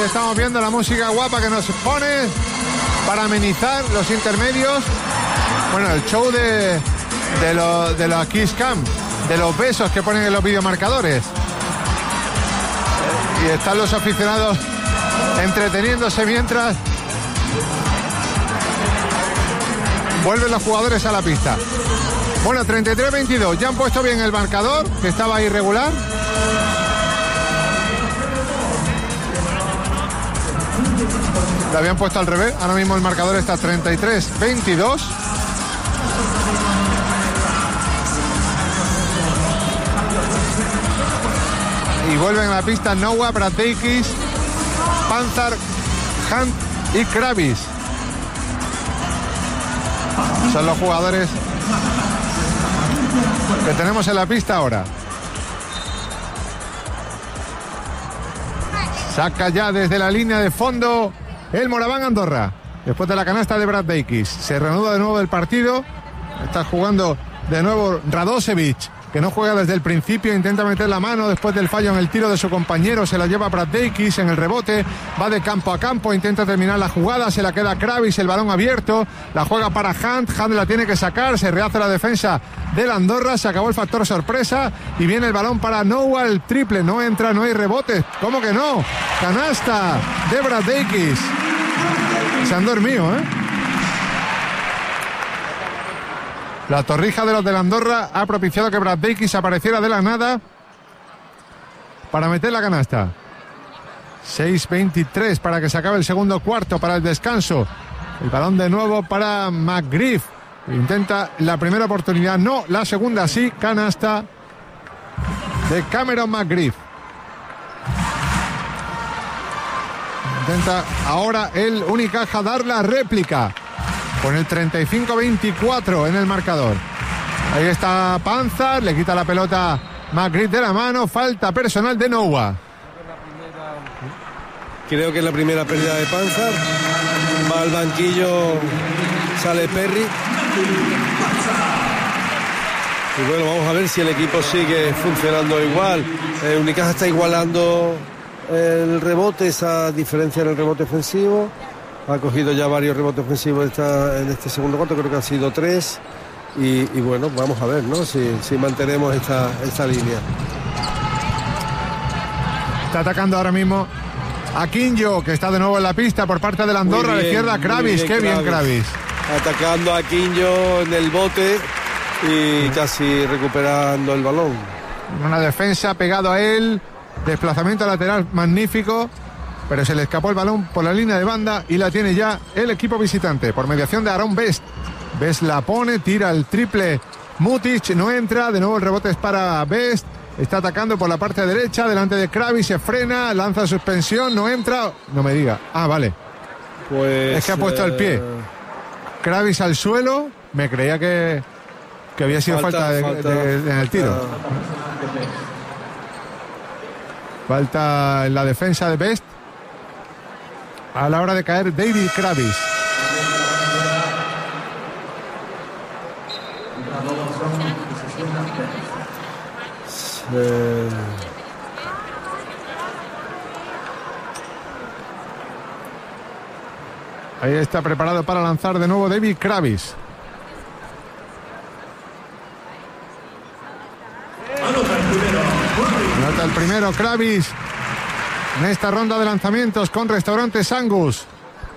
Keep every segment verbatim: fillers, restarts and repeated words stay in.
estamos viendo la música guapa que nos pone para amenizar los intermedios. Bueno, el show de, de, lo, de los Kiss Cam, de los besos que ponen en los videomarcadores. Y están los aficionados entreteniéndose mientras vuelven los jugadores a la pista. Bueno, treinta y tres veintidós, ya han puesto bien el marcador, que estaba irregular. Lo habían puesto al revés, ahora mismo el marcador está treinta y tres veintidós. Y vuelven a la pista Noah, Bradeikis, Panzar, Hunt y Kravis. Son los jugadores que tenemos en la pista ahora. Saca ya desde la línea de fondo el Moraván Andorra. Después de la canasta de Bradeikis. Se reanuda de nuevo el partido. Está jugando de nuevo Radosevic, que no juega desde el principio, intenta meter la mano después del fallo en el tiro de su compañero, se la lleva Bradeikis en el rebote, va de campo a campo, intenta terminar la jugada, se la queda Kravis, el balón abierto, la juega para Hunt, Hunt la tiene que sacar, se rehace la defensa del Andorra, se acabó el factor sorpresa y viene el balón para Noah, el triple, no entra, no hay rebotes, ¿cómo que no? Canasta de Bradeikis. Se han dormido, ¿eh? La torrija de los de Andorra ha propiciado que Bradeikis apareciera de la nada para meter la canasta. seis veintitrés para que se acabe el segundo cuarto, para el descanso. El balón de nuevo para McGriff. Intenta la primera oportunidad, no, la segunda sí, canasta de Cameron McGriff. Intenta ahora el Unicaja dar la réplica con el treinta y cinco veinticuatro en el marcador. Ahí está Panzar, le quita la pelota McGriff de la mano, falta personal de Noah. Creo que es la primera pérdida de Panzar. Va al banquillo, sale Perry. Y bueno, vamos a ver si el equipo sigue funcionando igual. Eh, Unicaja está igualando el rebote, esa diferencia en el rebote ofensivo. Ha cogido ya varios rebotes ofensivos esta, en este segundo cuarto, creo que han sido tres. Y, y bueno, vamos a ver, ¿no? Si, si mantenemos esta, esta línea. Está atacando ahora mismo a Quinjo, que está de nuevo en la pista por parte del Andorra. Bien, a la izquierda Kravis, qué bien Kravis. Atacando a Quinjo en el bote y casi recuperando el balón. Una defensa pegado a él, desplazamiento lateral magnífico, pero se le escapó el balón por la línea de banda y la tiene ya el equipo visitante por mediación de Aaron Best. Best la pone, tira el triple, Mutic no entra, de nuevo el rebote es para Best, está atacando por la parte derecha, delante de Kravis, se frena, lanza suspensión, no entra, no me diga, ah vale, pues es que ha puesto eh... el pie. Kravis al suelo, me creía que, que había sido falta, falta, de, falta de, de, en el tiro. Falta en la defensa de Best a la hora de caer David Kravis. Eh... Ahí está preparado para lanzar de nuevo David Kravis. Anota el primero Kravis en esta ronda de lanzamientos con Restaurantes Angus.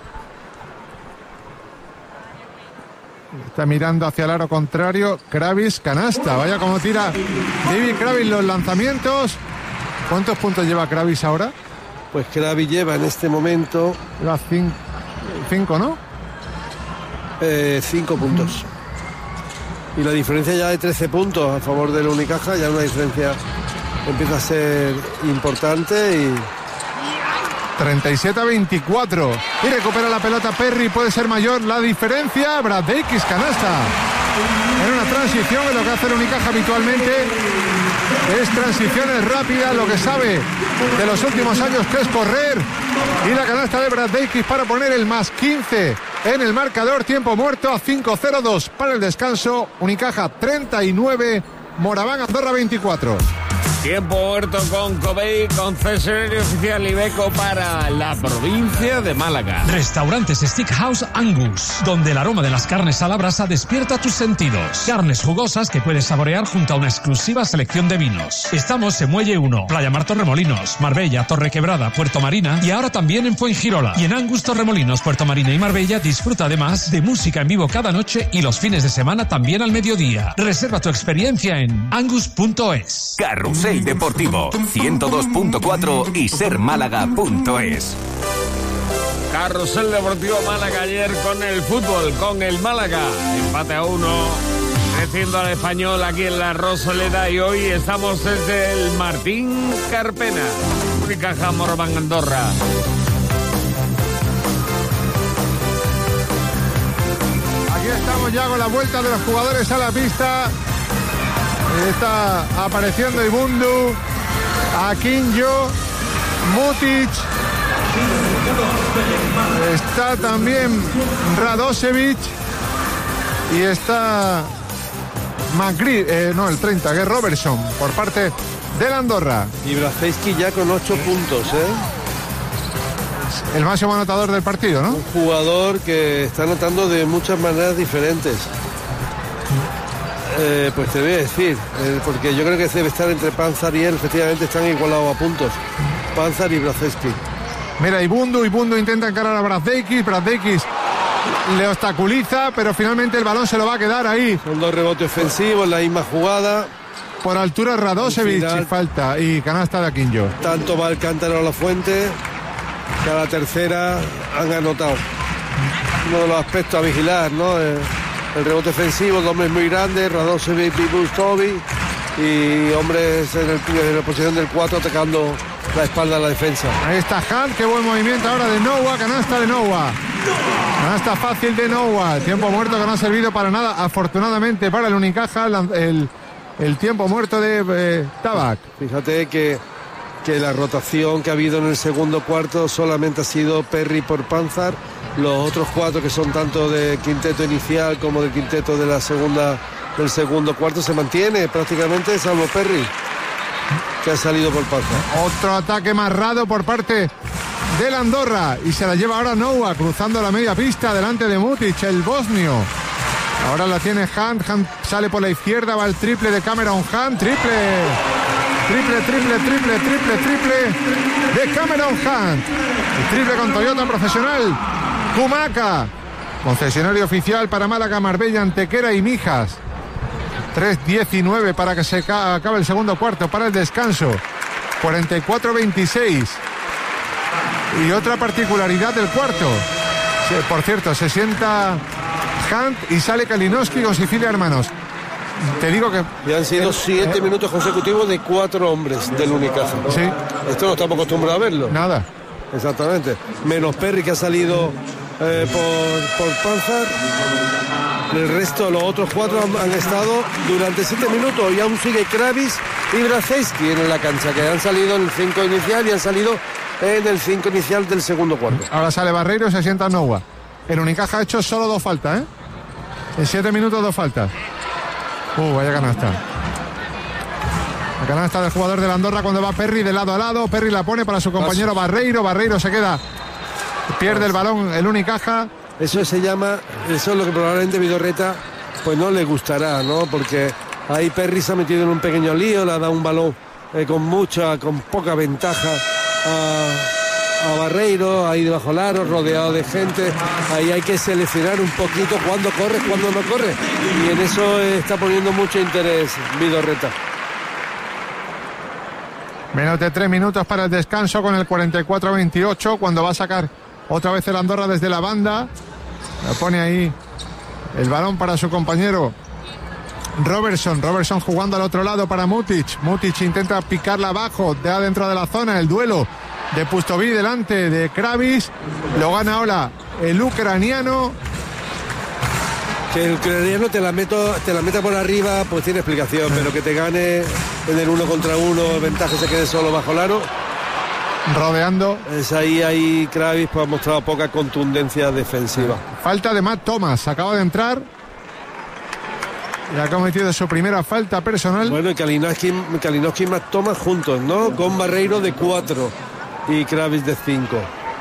Está mirando hacia el aro contrario. Kravis, canasta. Vaya como tira David Kravis los lanzamientos. ¿Cuántos puntos lleva Kravis ahora? Pues Kravis lleva en este momento... Lleva cinco, cinco ¿no? Eh, cinco puntos. Y la diferencia ya de trece puntos a favor del Unicaja. Ya una diferencia empieza a ser importante y... treinta y siete a veinticuatro. Y recupera la pelota Perry. Puede ser mayor la diferencia. Bradeikis, canasta. En una transición, en lo que hace el Unicaja habitualmente es transiciones rápidas, lo que sabe de los últimos años, que es correr. Y la canasta de Bradeikis para poner el más quince en el marcador. Tiempo muerto a cinco cero dos para el descanso. Unicaja treinta y nueve, Moraván Andorra veinticuatro. Tiempo muerto con Covey, concesionario oficial Iveco para la provincia de Málaga. Restaurantes Steakhouse Angus, donde el aroma de las carnes a la brasa despierta tus sentidos. Carnes jugosas que puedes saborear junto a una exclusiva selección de vinos. Estamos en Muelle uno, Playa Mar Torremolinos, Marbella, Torrequebrada, Puerto Marina y ahora también en Fuengirola. Y en Angus Torremolinos, Puerto Marina y Marbella disfruta además de música en vivo cada noche y los fines de semana también al mediodía. Reserva tu experiencia en angus punto es. Carrusel Deportivo ciento dos punto cuatro y ser málaga punto es. Carrusel Deportivo Málaga ayer con el fútbol, con el Málaga. Empate a uno, creciendo al Español aquí en la Rosaleda, y hoy estamos desde el Martín Carpena, Unicaja Moraván Andorra. Aquí estamos ya con la vuelta de los jugadores a la pista. Está apareciendo Ibundu, Aquinjo, Mutic, está también Radosevic y está Magri, eh, no, el treinta, que es Robertson, por parte del Andorra. Y Brazejski ya con ocho puntos, ¿eh? El máximo anotador del partido, ¿no? Un jugador que está anotando de muchas maneras diferentes. Eh, pues te voy a decir, eh, porque yo creo que debe estar entre Panzar y él, efectivamente están igualados a puntos, Panzar y Brazejski. Mira, Ibundu, Ibundu intenta encarar a Brazdeikis, Brazdeikis le obstaculiza, pero finalmente el balón se lo va a quedar ahí. Son dos rebotes ofensivos, la misma jugada. Por altura Radosevic y falta, y canasta de Aquinjo. Tanto va el cántaro a la fuente, que a la tercera han anotado. Uno de los aspectos a vigilar, ¿no? Eh, El rebote ofensivo, dos hombres muy grandes, Radosevic y Bustovic, y hombres en, el, en la posición del cuatro atacando la espalda a la defensa. Ahí está Hunt, qué buen movimiento ahora de Noah, canasta de Noah. Canasta fácil de Noah, tiempo muerto que no ha servido para nada, afortunadamente para el Unicaja, el, el tiempo muerto de eh, Tabac. Fíjate que, que la rotación que ha habido en el segundo cuarto solamente ha sido Perry por Panzar. Los otros cuatro, que son tanto de quinteto inicial como del quinteto de la segunda, del segundo cuarto, se mantiene prácticamente, salvo Perry, que ha salido por Panzar. Otro ataque marrado por parte del Andorra, y se la lleva ahora Noah, cruzando la media pista delante de Mutic, el bosnio. Ahora la tiene Hunt, Hunt sale por la izquierda, va el triple de Cameron Hunt, triple, triple, triple, triple, triple, triple de Cameron Hunt. El triple con Toyota Profesional Kumaca, concesionario oficial para Málaga, Marbella, Antequera y Mijas. tres diecinueve para que se acabe el segundo cuarto, para el descanso. cuarenta y cuatro veintiséis. Y otra particularidad del cuarto. Por cierto, se sienta Hunt y sale Kalinowski con Sicilia Hermanos. Te digo que... Y han sido siete eh, minutos consecutivos de cuatro hombres del Unicaja. Sí. Esto no estamos acostumbrados a verlo. Nada. Exactamente. Menos Perry, que ha salido eh, por, por Panzar. El resto, los otros cuatro han, han estado durante siete minutos, y aún sigue Kravis y Brazejski en la cancha, que han salido en el cinco inicial y han salido en el cinco inicial del segundo cuarto. Ahora sale Barreiro y se sienta Noah. El Unicaja ha hecho solo dos faltas, ¿eh? En siete minutos dos faltas. Uh, vaya canasta. La canasta del jugador de la Andorra cuando va Perry de lado a lado. Perry la pone para su compañero Barreiro. Barreiro se queda, pierde el balón el Unicaja. Eso se llama, eso es lo que probablemente Vidorreta pues no le gustará, ¿no? Porque ahí Perry se ha metido en un pequeño lío, le ha dado un balón eh, con mucha, con poca ventaja a, a Barreiro, ahí debajo del aro, rodeado de gente. Ahí hay que seleccionar un poquito cuándo corre, cuándo no corre. Y en eso eh, está poniendo mucho interés Vidorreta. Menos de tres minutos para el descanso con el cuarenta y cuatro veintiocho, cuando va a sacar otra vez el Andorra desde la banda. La pone ahí el balón para su compañero Robertson. Robertson jugando al otro lado para Mutic. Mutic intenta picarla abajo, de adentro de la zona. El duelo de Pustovic delante de Kravis. Lo gana ahora el ucraniano. Que el ucraniano te la, meto, te la meta por arriba, pues tiene explicación, pero que te gane en el uno contra uno, ventaja, se quede solo bajo el aro. Rodeando. Es ahí, ahí Kravis pues, ha mostrado poca contundencia defensiva. Falta de Matt Thomas, acaba de entrar. y ha cometido su primera falta personal. Bueno, y Kalinowski, Kalinowski y McTomas juntos, ¿no? Con Barreiro de cuatro y Kravis de cinco.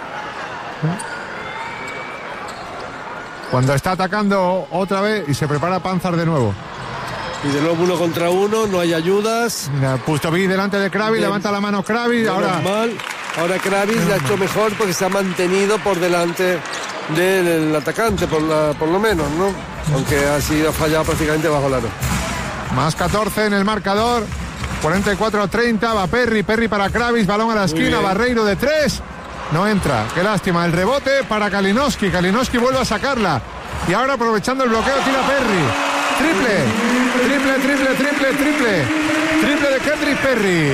Cuando está atacando otra vez y se prepara Panzar de nuevo. Y de nuevo uno contra uno, no hay ayudas. Mira, Pustovic delante de Kravis, levanta la mano Kravis. Ahora mal. Ahora Kravis le ha hecho mejor porque se ha mantenido por delante del atacante, por, la, por lo menos, ¿no? Aunque ha sido fallado prácticamente bajo el aro. Más catorce en el marcador. cuarenta y cuatro a treinta. Va Perry. Perry para Kravis. Balón a la esquina. Barreiro de tres. No entra. Qué lástima. El rebote para Kalinowski. Kalinowski vuelve a sacarla. Y ahora aprovechando el bloqueo tira Perry. Triple. Triple, triple, triple, triple. Triple de Kendrick Perry.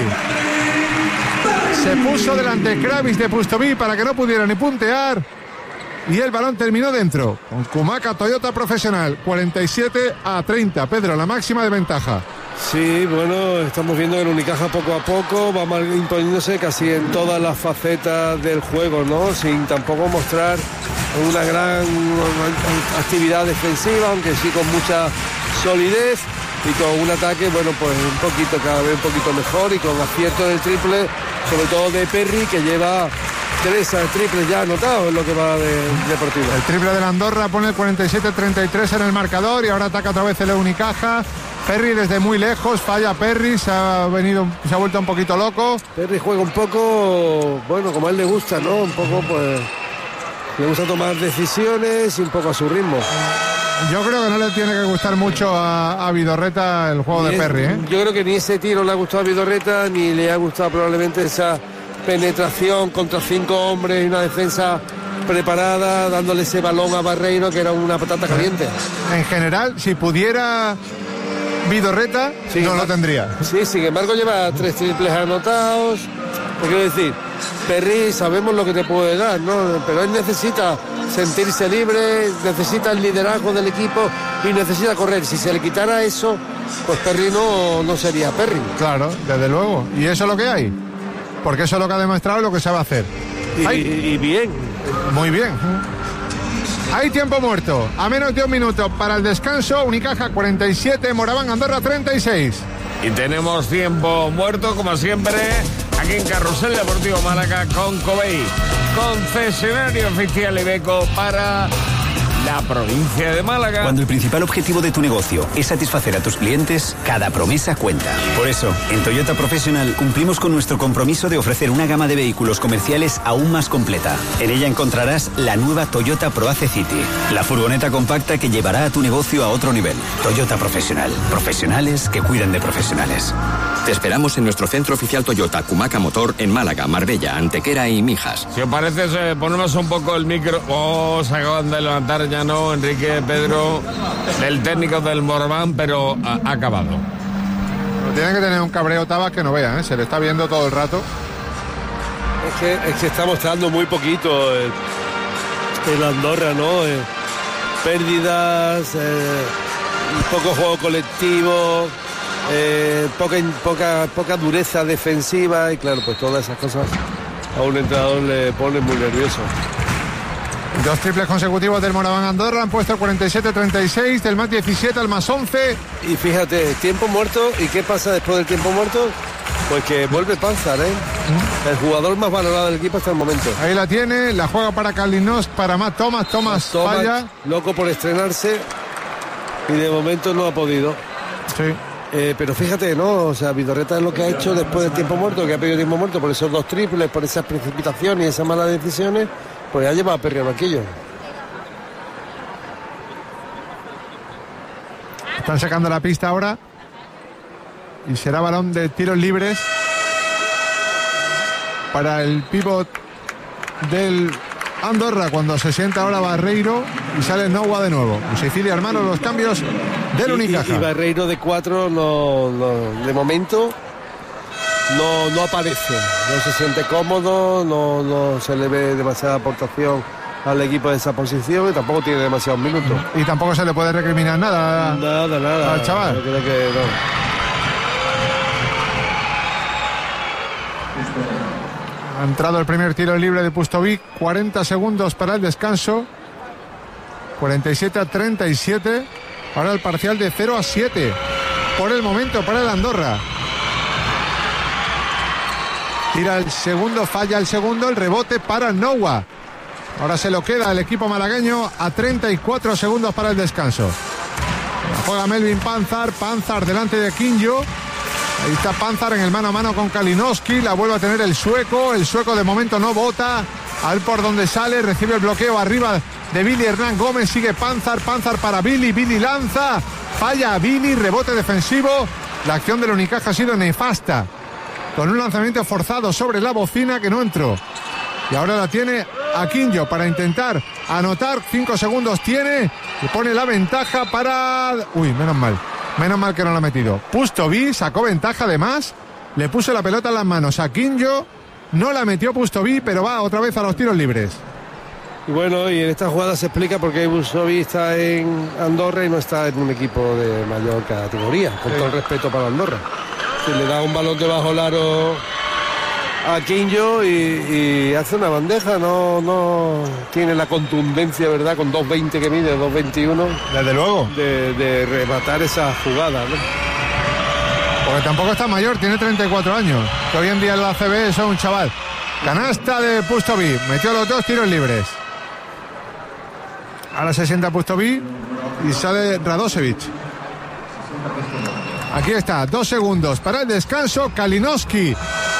Se puso delante Kravis de Pustovic para que no pudiera ni puntear. Y el balón terminó dentro. Con Kumaka Toyota Profesional. cuarenta y siete a treinta. Pedro, la máxima de ventaja. Sí, bueno, estamos viendo que el Unicaja poco a poco va imponiéndose casi en todas las facetas del juego, ¿no? Sin tampoco mostrar una gran actividad defensiva, aunque sí con mucha solidez y con un ataque, bueno, pues un poquito, cada vez un poquito mejor y con acierto del triple, sobre todo de Perry, que lleva tres triples ya anotados en lo que va de Deportivo. El triple de la Andorra pone el cuarenta y siete a treinta y tres en el marcador y ahora ataca otra vez el Unicaja. Perry desde muy lejos, falla Perry, se ha venido, se ha vuelto un poquito loco. Perry juega un poco, bueno, como a él le gusta, ¿no? Un poco, pues, le gusta tomar decisiones y un poco a su ritmo. Yo creo que no le tiene que gustar mucho a, a Vidorreta el juego ni de es, Perry, ¿eh? Yo creo que ni ese tiro le ha gustado a Vidorreta, ni le ha gustado probablemente esa penetración contra cinco hombres y una defensa preparada, dándole ese balón a Barreiro, que era una patata caliente. En general, si pudiera Vidorreta, sí, no lo tendría. Sí, sin embargo lleva tres triples anotados. Te quiero decir, Perry sabemos lo que te puede dar, ¿no? Pero él necesita sentirse libre, necesita el liderazgo del equipo y necesita correr. Si se le quitara eso, pues Perry no, no sería Perry. Claro, desde luego. Y eso es lo que hay. Porque eso es lo que ha demostrado, lo que se va a hacer. Y, y bien. Muy bien. Hay tiempo muerto. A menos de un minuto para el descanso. Unicaja cuarenta y siete, Moraván Andorra treinta y seis. Y tenemos tiempo muerto, como siempre, aquí en Carrusel Deportivo Málaga con Covey, concesionario oficial Iveco para la provincia de Málaga. Cuando el principal objetivo de tu negocio es satisfacer a tus clientes, cada promesa cuenta. Por eso, en Toyota Professional cumplimos con nuestro compromiso de ofrecer una gama de vehículos comerciales aún más completa. En ella encontrarás la nueva Toyota ProAce City, la furgoneta compacta que llevará a tu negocio a otro nivel. Toyota Professional, profesionales que cuidan de profesionales. Te esperamos en nuestro centro oficial Toyota Kumaka Motor en Málaga, Marbella, Antequera y Mijas. Si os parece, eh, ponemos un poco el micro. Oh, se acaban de levantar ya, no, Enrique, Pedro, del técnico del Moraván, pero ha, ha acabado. Tiene que tener un cabreo Tabas que no vea, ¿eh? Se le está viendo todo el rato. Es que, es que está mostrando muy poquito el, el Andorra, ¿no? Eh, pérdidas, eh, poco juego colectivo. Eh, poca, poca, poca dureza defensiva y claro, pues todas esas cosas a un entrenador le ponen muy nervioso. Dos triples consecutivos del Moraván Andorra han puesto el cuarenta y siete a treinta y seis, del más diecisiete al más once. Y fíjate, tiempo muerto. ¿Y qué pasa después del tiempo muerto? Pues que vuelve Panzar, ¿eh? ¿Mm? El jugador más valorado del equipo hasta el momento. Ahí la tiene, la juega para Kalinowski, para Matt Thomas. Thomas, Thomas falla. Loco por estrenarse y de momento no ha podido. Sí. Eh, pero fíjate, ¿no? O sea, Vidorreta es lo que ha hecho después del tiempo muerto, que ha pedido tiempo muerto por esos dos triples, por esas precipitaciones y esas malas decisiones, pues ha llevado a Perry al banquillo. Están sacando la pista ahora y será balón de tiros libres para el pívot del Andorra cuando se sienta ahora Barreiro y sale Nowa de nuevo. Y Sicilia, hermano, los cambios del Unicaja. Y, y Barreiro de cuatro no, no, de momento no, no aparece, no se siente cómodo, no, no se le ve demasiada aportación al equipo de esa posición y tampoco tiene demasiados minutos. Y tampoco se le puede recriminar nada. Nada, nada. Al chaval. Yo creo que no. Ha entrado el primer tiro libre de Pustovic, cuarenta segundos para el descanso, cuarenta y siete a treinta y siete. Ahora el parcial de cero a siete por el momento para el Andorra. Tira el segundo, falla el segundo, el rebote para Noah. Ahora se lo queda el equipo malagueño a treinta y cuatro segundos para el descanso. Juega Melvin Panzar, Panzar delante de Kinjo. Ahí está Panzar en el mano a mano con Kalinowski, la vuelve a tener el sueco, el sueco de momento no bota, al por donde sale, recibe el bloqueo arriba de Billy Hernán Gómez, sigue Panzar, Panzar para Billy, Billy lanza, falla a Billy, rebote defensivo, la acción del Unicaja ha sido nefasta, con un lanzamiento forzado sobre la bocina que no entró, y ahora la tiene Aquinjo para intentar anotar, cinco segundos tiene, y pone la ventaja para... Uy, menos mal. Menos mal que no lo ha metido. Pustovi sacó ventaja además. Le puso la pelota en las manos a Kinjo. No la metió Pustovi, pero va otra vez a los tiros libres. Y bueno, y en esta jugada se explica por qué Pustovi está en Andorra y no está en un equipo de mayor categoría. Con sí. todo el respeto para Andorra. Se le da un balón debajo del aro a Kinjo y, y hace una bandeja. No, no tiene la contundencia, ¿verdad? Con dos veinte que mide, dos veintiuno. Desde luego. De, de rematar esa jugada, ¿no? Porque tampoco está mayor, tiene treinta y cuatro años. Que hoy en día en la A C B es un chaval. Canasta de Pustovi. Metió los dos tiros libres. Ahora se sienta Pustovi y sale Radosevic. Aquí está, dos segundos para el descanso. Kalinowski.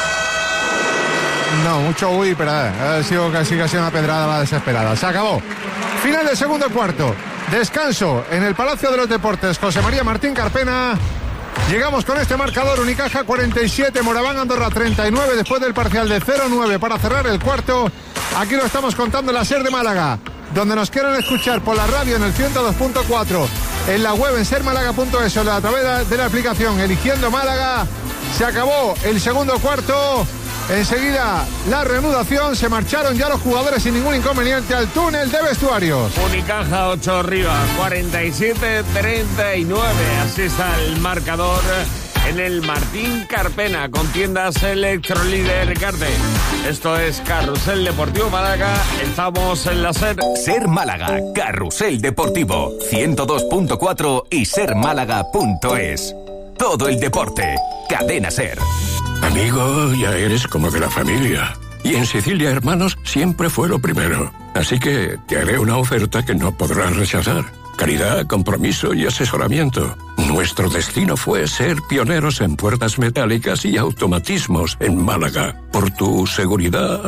No, mucho uy, pero ha sido casi casi una pedrada la desesperada. Se acabó. Final del segundo cuarto. Descanso en el Palacio de los Deportes. José María Martín Carpena. Llegamos con este marcador: Unicaja cuarenta y siete, Moraván Andorra treinta y nueve, después del parcial de cero nueve para cerrar el cuarto. Aquí lo estamos contando en la SER de Málaga, donde nos quieren escuchar por la radio en el ciento dos punto cuatro, en la web en ser málaga punto es o a través de la aplicación Eligiendo Málaga. Se acabó el segundo cuarto. Enseguida la reanudación, se marcharon ya los jugadores sin ningún inconveniente al túnel de vestuarios. Unicaja ocho arriba, cuarenta y siete treinta y nueve, así está el marcador en el Martín Carpena con tiendas Electrolíder Carte. Esto es Carrusel Deportivo Málaga, estamos en la SER. SER Málaga, Carrusel Deportivo, ciento dos punto cuatro y ser málaga punto es. Todo el deporte, cadena SER. Amigo, ya eres como de la familia. Y en Sicilia Hermanos siempre fue lo primero. Así que te haré una oferta que no podrás rechazar. Calidad, compromiso y asesoramiento. Nuestro destino fue ser pioneros en puertas metálicas y automatismos en Málaga. Por tu seguridad.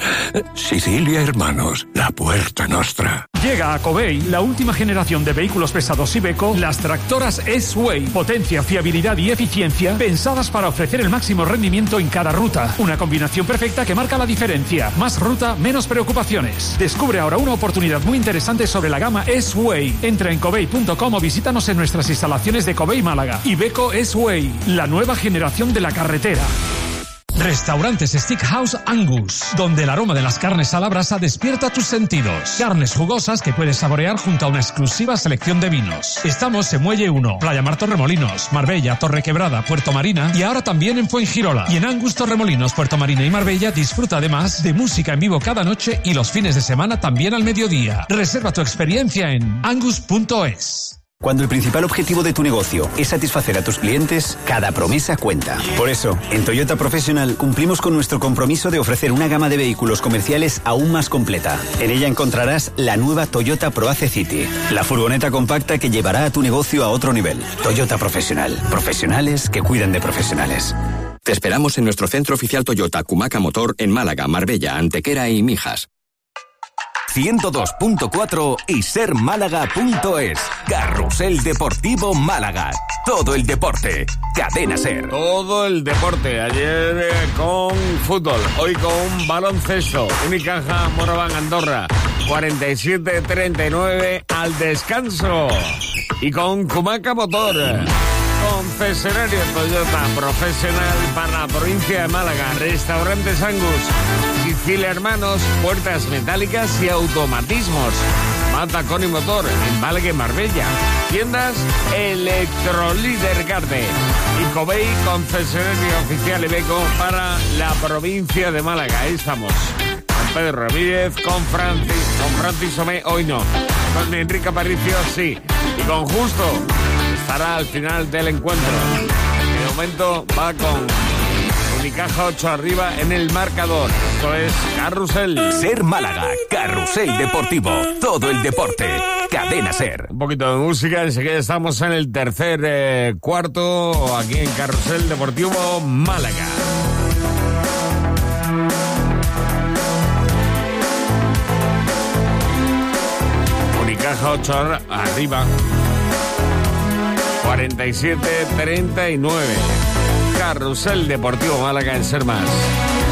Sicilia Hermanos, la puerta nostra. Llega a Covey la última generación de vehículos pesados Iveco, las tractoras S-Way. Potencia, fiabilidad y eficiencia pensadas para ofrecer el máximo rendimiento en cada ruta. Una combinación perfecta que marca la diferencia. Más ruta, menos preocupaciones. Descubre ahora una oportunidad muy interesante sobre la gama S-Way. Entra en covey punto com o visítanos en nuestras instalaciones de Covey Málaga. Iveco S-Way, la nueva generación de la carretera. Restaurantes Steakhouse Angus, donde el aroma de las carnes a la brasa despierta tus sentidos. Carnes jugosas que puedes saborear junto a una exclusiva selección de vinos. Estamos en Muelle uno, Playa Mar Torremolinos, Marbella, Torrequebrada, Puerto Marina y ahora también en Fuengirola. Y en Angus Torremolinos, Puerto Marina y Marbella disfruta además de música en vivo cada noche y los fines de semana también al mediodía. Reserva tu experiencia en angus punto es. Cuando el principal objetivo de tu negocio es satisfacer a tus clientes, cada promesa cuenta. Por eso, en Toyota Professional cumplimos con nuestro compromiso de ofrecer una gama de vehículos comerciales aún más completa. En ella encontrarás la nueva Toyota ProAce City, la furgoneta compacta que llevará a tu negocio a otro nivel. Toyota Professional, profesionales que cuidan de profesionales. Te esperamos en nuestro centro oficial Toyota Cumaca Motor en Málaga, Marbella, Antequera y Mijas. ciento dos punto cuatro y ser málaga punto es. Carrusel Deportivo Málaga. Todo el deporte. Cadena SER. Todo el deporte. Ayer eh, con fútbol. Hoy con baloncesto. Unicaja Moraván Andorra. cuarenta y siete treinta y nueve al descanso. Y con Cumaca Motor. Concesionario Toyota profesional para la provincia de Málaga. Restaurantes Angus. Sicilia Hermanos, puertas metálicas y automatismos. Matacón y Motor en Málaga y Marbella. Tiendas Electrolíder Carte. Y Covey, concesionario oficial Iveco para la provincia de Málaga. Ahí estamos. Con Pedro Ramírez, con Francis, con Francis Omé, hoy no. Con Enrique Aparicio, sí. y con justo estará al final del encuentro. De momento va con Unicaja ocho arriba en el marcador. Esto es Carrusel. Ser Málaga, Carrusel Deportivo, todo el deporte, Cadena Ser. Un poquito de música, enseguida estamos en el tercer eh, cuarto, aquí en Carrusel Deportivo Málaga. Unicaja ocho arriba, cuarenta y siete treinta y nueve. Carrusel Deportivo Málaga en Ser Más.